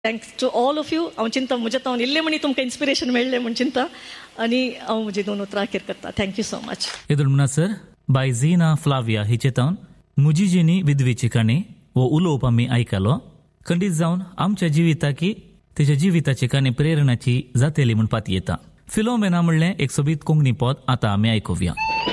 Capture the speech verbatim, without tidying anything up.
Thanks to all of you. हांव चिंता म्हज्या तावन इल्लें म्हणी तुमकां इन्स्पिरेशन मेळ्ळें म्हण चिंता आनी हांव म्हजी दोन उतरां अखेर करता. Thank you so much. येदोळ म्हणा सर बाय झीना फ्लाविया हिचे तावन मुजी जिणी विधवेची काणी वो उलोवप आमी आयकलो. खंडीत जावन आमच्या जिविताकी तेच्या जिविताची काणी प्रेरणाची जातेली म्हण पाती येता. फिलोमेना म्हणलें एक सोबीत कोंकणी पद आतां आमी आयकुया.